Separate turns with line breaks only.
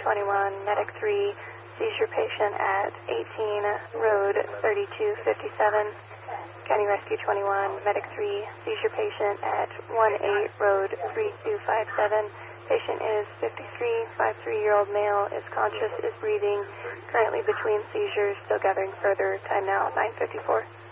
21, Medic 3, seizure patient at 18, Road 3257. County Rescue 21, Medic 3, seizure patient at 18, Road 3257. Patient is 53-year-old male, is conscious, is breathing, currently between seizures, still gathering further. Time now, 9:54.